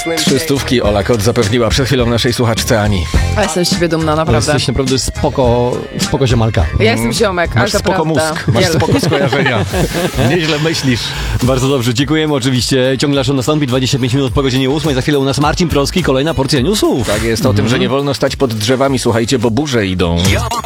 300 Ola Kot zapewniła przed chwilą naszej słuchaczce Ani. Ja jestem z siebie dumna, naprawdę. Jesteś naprawdę spoko ziomalka. Ja jestem ziomek, Masz ale to spoko prawda. mózg, masz spoko skojarzenia. Nieźle myślisz. Bardzo dobrze, dziękujemy oczywiście. Ciągle aż nastąpi 25 minut po godzinie 8. Za chwilę u nas Marcin Proski, kolejna porcja newsów. Tak jest, o tym, że nie wolno stać pod drzewami, słuchajcie, bo burze idą.